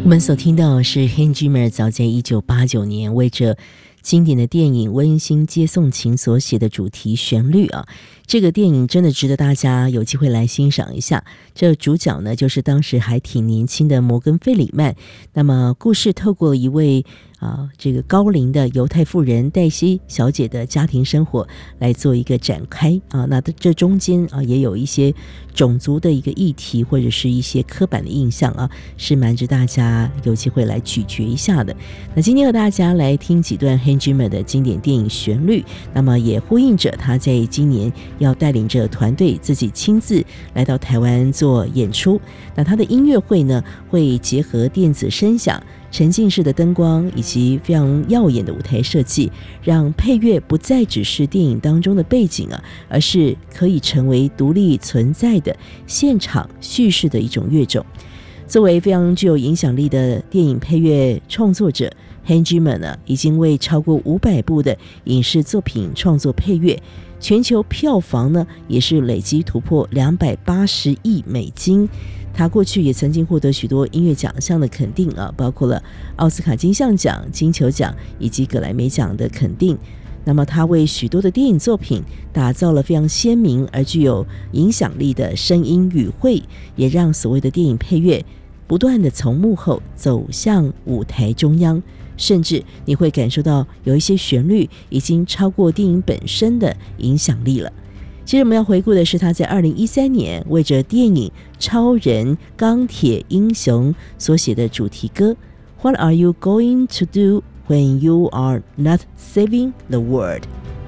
我们所听到的是 Hans Zimmer 早在1989年为着经典的电影《温馨接送情》所写的主题旋律啊，这个电影真的值得大家有机会来欣赏一下。这主角呢，就是当时还挺年轻的摩根·费里曼。那么故事透过一位这个高龄的犹太妇人黛西小姐的家庭生活来做一个展开啊。那这中间也有一些种族的一个议题或者是一些刻板的印象啊，是蛮值大家有机会来咀嚼一下的。那今天和大家来听几段 Hans Zimmer 的经典电影旋律，那么也呼应着他在今年要带领着团队自己亲自来到台湾做演出。那他的音乐会呢，会结合电子声响、沉浸式的灯光以及非常耀眼的舞台设计，让配乐不再只是电影当中的背景啊，而是可以成为独立存在的现场叙事的一种乐种。作为非常具有影响力的电影配乐创作者， Hans Zimmer 呢，已经为超过500部的影视作品创作配乐，全球票房呢也是累积突破280亿美金。他过去也曾经获得许多音乐奖项的肯定啊，包括了奥斯卡金像奖、金球奖以及葛莱美奖的肯定。那么他为许多的电影作品打造了非常鲜明而具有影响力的声音语汇，也让所谓的电影配乐不断的从幕后走向舞台中央，甚至你会感受到有一些旋律已经超过电影本身的影响力了。其实我们要回顾的是他在2013年为着电影《超人钢铁英雄》所写的主题歌 What are you going to do when you are not saving the world？